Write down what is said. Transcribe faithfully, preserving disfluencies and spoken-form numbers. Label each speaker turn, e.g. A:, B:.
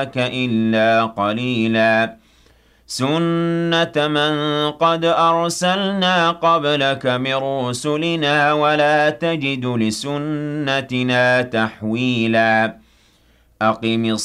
A: إِلَّا قَلِيلًا سُنَّةَ مَن قَدْ أَرْسَلْنَا قَبْلَكَ مِن رُّسُلِنَا وَلَا تَجِدُ لِسُنَّتِنَا تَحْوِيلًا